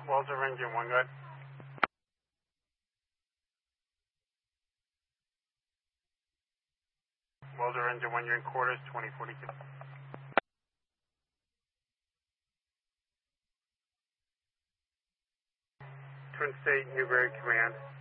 Wells over engine 1, good. Wells over engine 1, you're in quarters, 2042. Twin State, Newberry Command.